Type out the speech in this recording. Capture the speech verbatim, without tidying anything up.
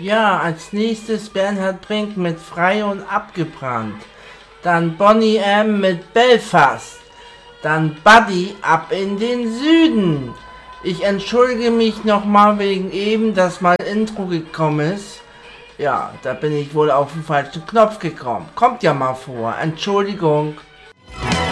Ja, als nächstes Bernhard Brink mit Frei und Abgebrannt. Dann Bonnie M. mit Belfast. Dann Buddy ab in den Süden. Ich entschuldige mich nochmal wegen eben, dass mein Intro gekommen ist. Ja, da bin ich wohl auf den falschen Knopf gekommen. Kommt ja mal vor. Entschuldigung.